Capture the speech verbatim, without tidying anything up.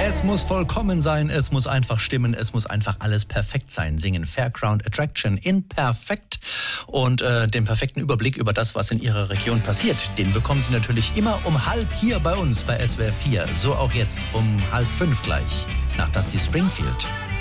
Es muss vollkommen sein, es muss einfach stimmen, es muss einfach alles perfekt sein. Singen Fairground Attraction in Perfekt. Und äh, den perfekten Überblick über das, was in Ihrer Region passiert, den bekommen Sie natürlich immer um halb hier bei uns bei S W R vier. So auch jetzt um halb fünf gleich nach Dusty Springfield.